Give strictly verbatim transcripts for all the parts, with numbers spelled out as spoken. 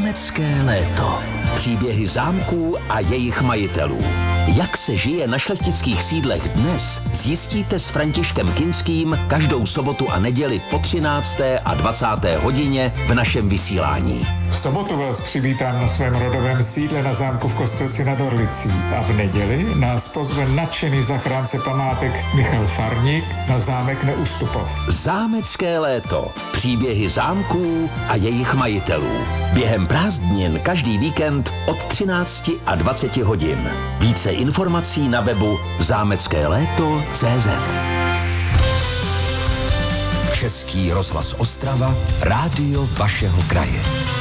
Zámecké léto. Příběhy zámků a jejich majitelů. Jak se žije na šlechtických sídlech dnes, zjistíte s Františkem Kinským každou sobotu a neděli po třinácté a dvacáté hodině v našem vysílání. V sobotu vás přivítám na svém rodovém sídle na zámku v Kostelci nad Orlicí a v neděli nás pozve nadšený zachránce památek Michal Farník na zámek Neustupov. Zámecké léto. Příběhy zámků a jejich majitelů. Během prázdnin každý víkend od třinácti a dvaceti hodin. Více informací na webu zámecké léto tečka cé zet. Český rozhlas Ostrava, rádio vašeho kraje.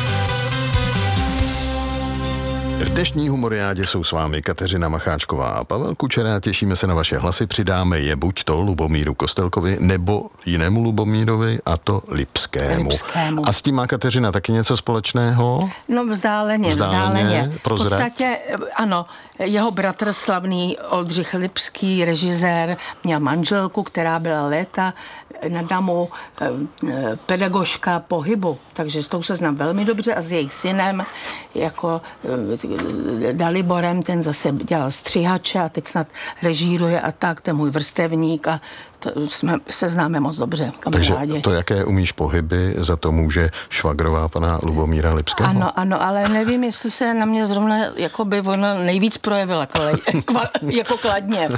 V dnešní humoriádě jsou s vámi Kateřina Macháčková a Pavel Kučera. Těšíme se na vaše hlasy. Přidáme je buď to Lubomíru Kostelkovi, nebo jinému Lubomírovi, a to Lipskému. Lipskému. A s tím má Kateřina taky něco společného? No vzdáleně, vzdáleně. vzdáleně. V podstatě, ano, jeho bratr slavný Oldřich Lipský, režisér, měl manželku, která byla léta na damu pedagožka pohybu, takže s tou se znám velmi dobře a s jejich synem jako Daliborem, ten zase dělal střihače a teď snad režíruje a tak, ten můj vrstevník a to jsme se známe moc dobře, kamarádi. Takže to, jaké umíš pohyby, za to může švagrová pana Lubomíra Lipského? Ano, ano, ale nevím, jestli se na mě zrovna jako by ona nejvíc projevila kole, jako kladně.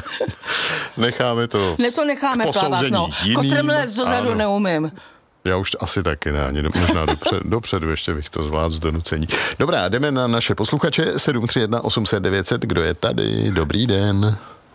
Necháme to Ne, to necháme plavat, no. Kotrmlet dozadu neumím. Já už asi taky ne, ani možná dopředu, dopředu ještě bych to zvládl z donucení. Dobrá, jdeme na naše posluchače sedm tři jedna osm set devět set. Kdo je tady? Dobrý den.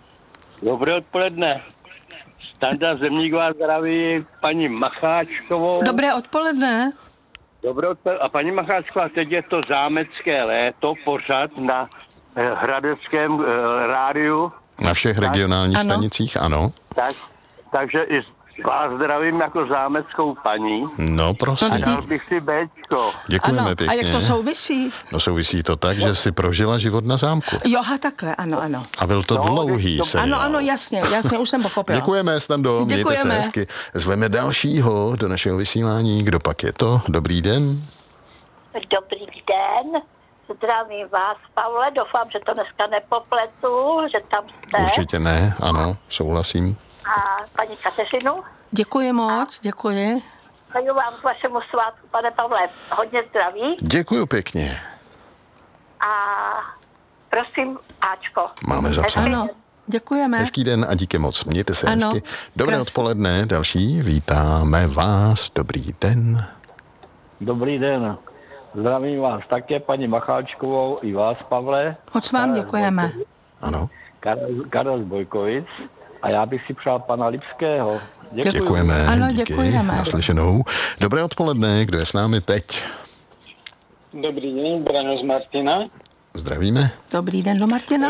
Dobré odpoledne. Standa Zemník vás zdraví paní Macháčkovou. Dobré odpoledne. Dobré odpoledne. A paní Macháčková, teď je to zámecké léto, pořad na eh, hradeckém eh, rádiu. Na všech tak, regionálních ano. stanicích, ano. Tak, takže i vás zdravím jako zámeckou paní. No prosím. A dal bych si béčko. Děkujeme ano. pěkně. A jak to souvisí? No souvisí to tak, že jsi prožila život na zámku. Jo, takhle, ano, ano. A byl to no, dlouhý to... seriál. Ano, ano, jasně, jasně, už jsem pochopila. Děkujeme, Stando, mějte Děkujeme. se hezky. Zveme dalšího do našeho vysílání. Kdo pak je to? Dobrý den. Dobrý den. Zdravím vás, Pavle, doufám, že to dneska nepopletu, že tam jste. Určitě ne, ano, souhlasím. A paní Kateřinu. Děkuji moc, děkuji. Přeju vám k vašemu svátku, pane Pavle, hodně zdraví. Děkuju pěkně. A prosím, Ačko. Máme zapsáno. Ano, děkujeme. Hezký den a díky moc. Mějte se ano, hezky. Dobré krásný. odpoledne, další. Vítáme vás. Dobrý den. Dobrý den. Zdravím vás také, paní Macháčkovou, i vás, Pavle. Moc vám děkujeme. Ano. Karel, Karel z Bojkovic. A já bych si přál pana Lipského. Děkuji. Děkujeme. Ano, díky, děkujeme. Naslyšenou. Dobré odpoledne, kdo je s námi teď? Dobrý den, Braňo z Martina. Zdravíme. Dobrý den do Martina.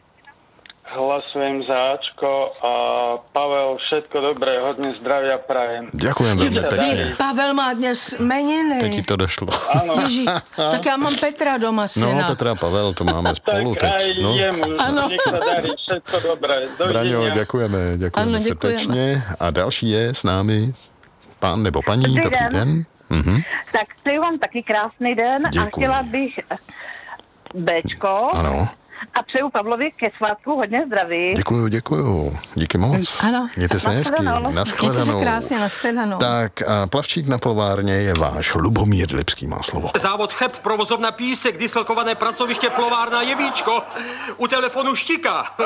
Hlasujem za Ačko a Pavel, všetko dobré, hodně zdravia prajem. Děkujeme velmi pěkně. Pavel má dnes jmeniny. Teď ti to došlo. Ano. Ježí, tak já mám Petra doma, syna. No, Petra a Pavel, to máme spolu Tak teď. aj No. jemu, Ano. nech sa darí, všetko dobré. Braňo, Dovidenia. děkujeme, děkujeme Ano, děkujeme. srdečně. A další je s námi pán nebo paní. Dobrý Dobrý den. den. Mhm. Tak přeju vám taky krásný den. Děkuji. A chtěla bych Bčko. Ano. A přeju Pavlovi ke svátku hodně zdraví. Děkuju, děkuju. Díky moc. Ano. Mějte se hezky. Nashledanou. Mějte se Nashledanou. krásně, nashledanou. Tak a plavčík na plovárně je váš Lubomír Lipský, má slovo. Závod Cheb, provozovna Písek, dislokované pracoviště plovárna Jevíčko. U telefonu Štika.